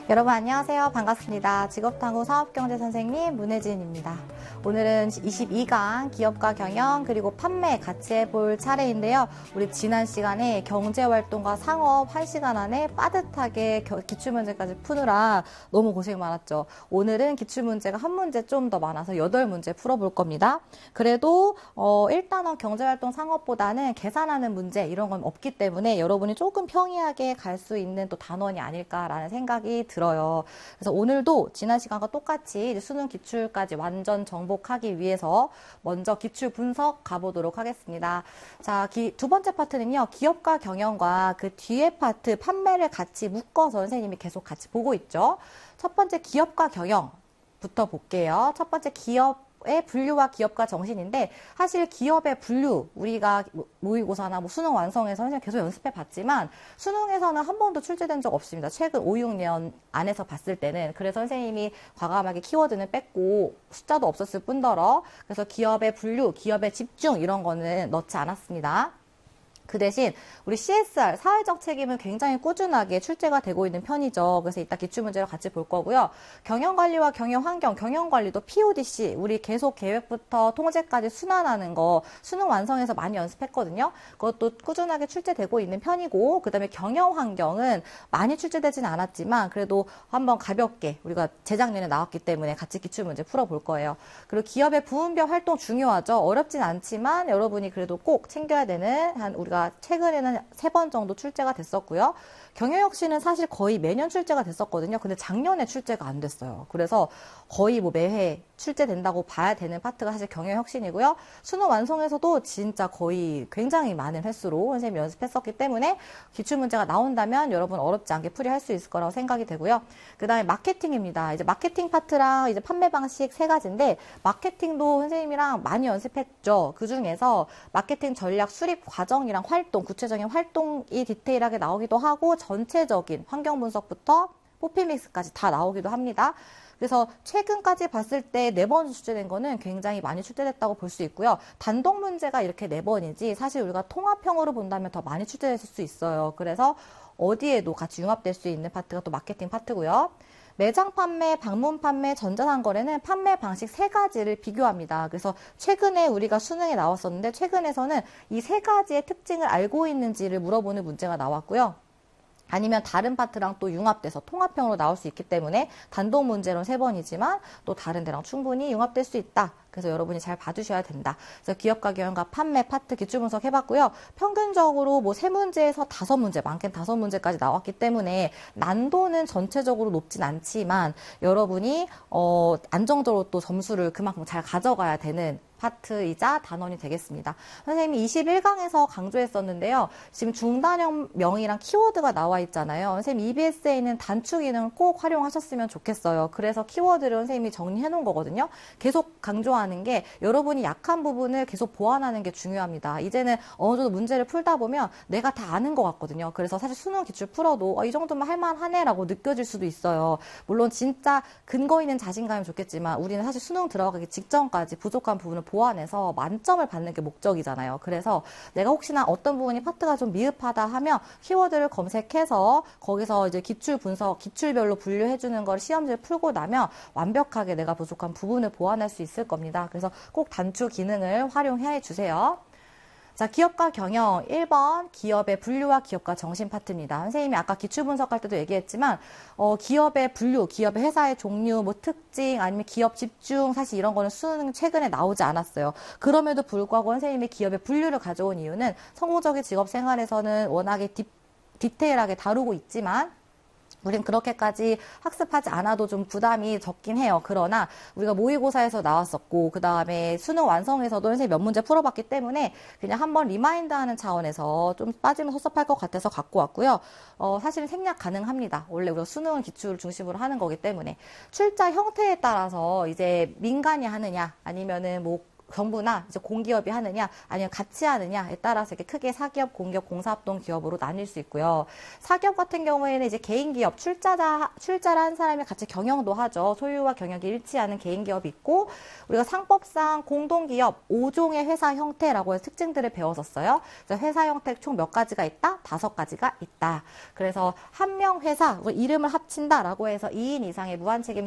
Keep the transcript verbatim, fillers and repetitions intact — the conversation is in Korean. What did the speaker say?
여러분 안녕하세요. 반갑습니다. 직업탐구 사업경제 선생님 문혜진입니다. 오늘은 이십이 강 기업가 경영 그리고 판매 같이 해볼 차례인데요. 우리 지난 시간에 경제활동과 상업 한 시간 안에 빠듯하게 기출문제까지 푸느라 너무 고생 많았죠. 오늘은 기출문제가 한 문제 좀 더 많아서 여덟 문제 풀어볼 겁니다. 그래도 어, 일단은 경제활동 상업보다는 계산하는 문제 이런 건 없기 때문에 여러분이 조금 평이하게 갈 수 있는 또 단원이 아닐까라는 생각이 들어요. 그래서 오늘도 지난 시간과 똑같이 수능 기출까지 완전 정복하기 위해서 먼저 기출 분석 가보도록 하겠습니다. 자, 기, 두 번째 파트는요. 기업가 경영과 그 뒤에 파트 판매를 같이 묶어서 선생님이 계속 같이 보고 있죠. 첫 번째 기업가 경영부터 볼게요. 첫 번째 기업 의 분류와 기업가 정신인데 사실 기업의 분류 우리가 모의고사나 뭐 수능 완성에서 선생님 계속 연습해 봤지만 수능에서는 한 번도 출제된 적 없습니다. 최근 오, 육 년 안에서 봤을 때는. 그래서 선생님이 과감하게 키워드는 뺐고 숫자도 없었을 뿐더러 그래서 기업의 분류, 기업의 집중 이런 거는 넣지 않았습니다. 그 대신 우리 씨에스알, 사회적 책임은 굉장히 꾸준하게 출제가 되고 있는 편이죠. 그래서 이따 기출문제를 같이 볼 거고요. 경영관리와 경영환경, 경영관리도 피오디씨, 우리 계속 계획부터 통제까지 순환하는 거 수능 완성에서 많이 연습했거든요. 그것도 꾸준하게 출제되고 있는 편이고 그 다음에 경영환경은 많이 출제되지는 않았지만 그래도 한번 가볍게 우리가 재작년에 나왔기 때문에 같이 기출문제 풀어볼 거예요. 그리고 기업의 부문별 활동 중요하죠. 어렵진 않지만 여러분이 그래도 꼭 챙겨야 되는 한 우리가 최근에는 세 번 정도 출제가 됐었고요. 경영혁신은 사실 거의 매년 출제가 됐었거든요. 근데 작년에 출제가 안 됐어요. 그래서 거의 뭐 매회 출제된다고 봐야 되는 파트가 사실 경영혁신이고요. 수능 완성에서도 진짜 거의 굉장히 많은 횟수로 선생님이 연습했었기 때문에 기출문제가 나온다면 여러분 어렵지 않게 풀이할 수 있을 거라고 생각이 되고요. 그 다음에 마케팅입니다. 이제 마케팅 파트랑 이제 판매 방식 세 가지인데 마케팅도 선생님이랑 많이 연습했죠. 그 중에서 마케팅 전략 수립 과정이랑 활동, 구체적인 활동이 디테일하게 나오기도 하고 전체적인 환경 분석부터 포피 믹스까지 다 나오기도 합니다. 그래서 최근까지 봤을 때 네 번 출제된 거는 굉장히 많이 출제됐다고 볼 수 있고요. 단독 문제가 이렇게 네 번이지 사실 우리가 통합형으로 본다면 더 많이 출제됐을 수 있어요. 그래서 어디에도 같이 융합될 수 있는 파트가 또 마케팅 파트고요. 매장 판매, 방문 판매, 전자상거래는 판매 방식 세 가지를 비교합니다. 그래서 최근에 우리가 수능에 나왔었는데 최근에서는 이 세 가지의 특징을 알고 있는지를 물어보는 문제가 나왔고요. 아니면 다른 파트랑 또 융합돼서 통합형으로 나올 수 있기 때문에 단독 문제로는 세 번이지만 또 다른 데랑 충분히 융합될 수 있다. 그래서 여러분이 잘 봐주셔야 된다. 그래서 기업가 경영과 판매 파트 기출 분석 해봤고요. 평균적으로 뭐 세 문제에서 다섯 문제, 많게는 다섯 문제까지 나왔기 때문에 난도는 전체적으로 높진 않지만 여러분이 어, 안정적으로 또 점수를 그만큼 잘 가져가야 되는 파트이자 단원이 되겠습니다. 선생님이 이십일 강에서 강조했었는데요. 지금 중단형명이랑 키워드가 나와 있잖아요. 선생님 이비에스에 있는 단축 기능 꼭 활용하셨으면 좋겠어요. 그래서 키워드를 선생님이 정리해 놓은 거거든요. 계속 강조하는 게 여러분이 약한 부분을 계속 보완하는 게 중요합니다. 이제는 어느 정도 문제를 풀다 보면 내가 다 아는 것 같거든요. 그래서 사실 수능 기출 풀어도 어, 이 정도면 할만하네 라고 느껴질 수도 있어요. 물론 진짜 근거 있는 자신감이 좋겠지만 우리는 사실 수능 들어가기 직전까지 부족한 부분을 보완해서 만점을 받는 게 목적이잖아요. 그래서 내가 혹시나 어떤 부분이 파트가 좀 미흡하다 하면 키워드를 검색해서 거기서 이제 기출 분석, 기출별로 분류해주는 걸 시험지를 풀고 나면 완벽하게 내가 부족한 부분을 보완할 수 있을 겁니다. 그래서 꼭 단축 기능을 활용해 주세요. 자, 기업가 경영 일 번 기업의 분류와 기업가 정신 파트입니다. 선생님이 아까 기출 분석할 때도 얘기했지만 어, 기업의 분류, 기업의 회사의 종류, 뭐 특징 아니면 기업 집중 사실 이런 거는 수능 최근에 나오지 않았어요. 그럼에도 불구하고 선생님이 기업의 분류를 가져온 이유는 성공적인 직업 생활에서는 워낙에 디, 디테일하게 다루고 있지만 우린 그렇게까지 학습하지 않아도 좀 부담이 적긴 해요. 그러나 우리가 모의고사에서 나왔었고 그 다음에 수능 완성에서도 선생님 몇 문제 풀어봤기 때문에 그냥 한번 리마인드하는 차원에서 좀 빠지면 섭섭할 것 같아서 갖고 왔고요. 어, 사실은 생략 가능합니다. 원래 우리가 수능 기출 중심으로 하는 거기 때문에 출자 형태에 따라서 이제 민간이 하느냐 아니면은 뭐 정부나 이제 공기업이 하느냐 아니면 같이 하느냐에 따라서 이렇게 크게 사기업, 공기업, 공사합동 기업으로 나뉠 수 있고요. 사기업 같은 경우에는 이제 개인 기업, 출자자, 출자를 한 사람이 같이 경영도 하죠. 소유와 경영이 일치하는 개인 기업이 있고, 우리가 상법상 공동기업 오 종의 회사 형태라고 해서 특징들을 배웠었어요. 그래서 회사 형태 총 몇 가지가 있다? 다섯 가지가 있다. 그래서 한 명 회사, 이름을 합친다라고 해서 이 인 이상의 무한 책임